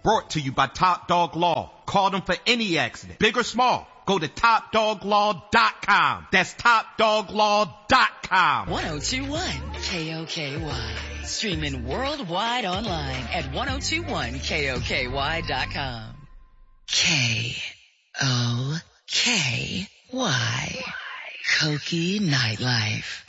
Brought to you by Top Dog Law. Call them for any accident, big or small. Go to TopDogLaw.com. That's TopDogLaw.com. 1021 KOKY. Streaming worldwide online at 1021KOKY.com. KOKY. Koki Nightlife.